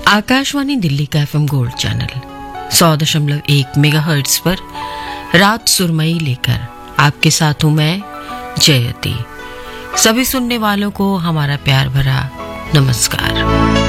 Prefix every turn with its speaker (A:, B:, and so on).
A: आकाशवाणी दिल्ली का FM gold channel 100.1 megahertz पर रात सुरमई लेकर आपके साथ हूं मैं जयती। सभी सुनने वालों को हमारा प्यार भरा नमस्कार।